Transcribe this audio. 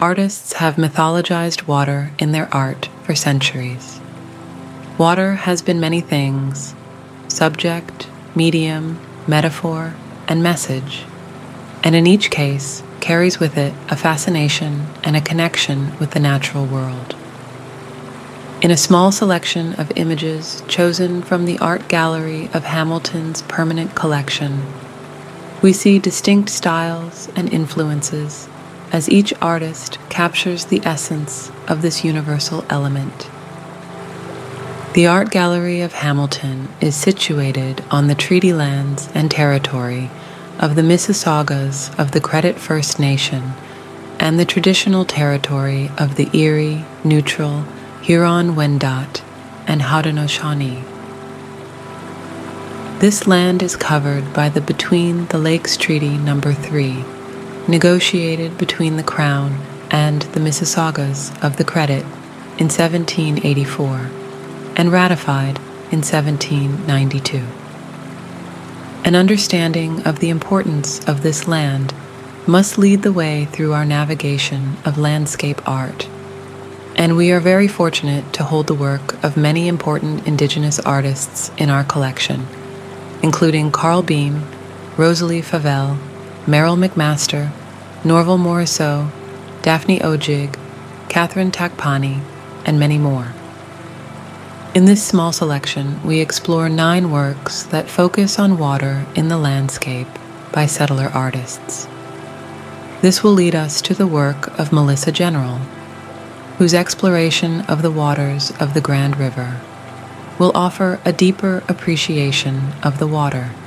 artists have mythologized water in their art for centuries. Water has been many things: subject, medium, metaphor, and message, and in each case carries with it a fascination and a connection with the natural world. In a small selection of images chosen from the art gallery of Hamilton's permanent collection, we see distinct styles and influences as each artist captures the essence of this universal element. The Art Gallery of Hamilton is situated on the treaty lands and territory of the Mississaugas of the Credit First Nation and the traditional territory of the Erie, Neutral, Huron-Wendat, and Haudenosaunee. This land is covered by the Between the Lakes Treaty No. 3, negotiated between the Crown and the Mississaugas of the Credit in 1784 and ratified in 1792. An understanding of the importance of this land must lead the way through our navigation of landscape art, and we are very fortunate to hold the work of many important Indigenous artists in our collection, including Carl Beam, Rosalie Favell, Merrill McMaster, Norval Morrisseau, Daphne Ojig, Catherine Takpani, and many more. In this small selection, we explore 9 works that focus on water in the landscape by settler artists. This will lead us to the work of Melissa General, whose exploration of the waters of the Grand River will offer a deeper appreciation of the water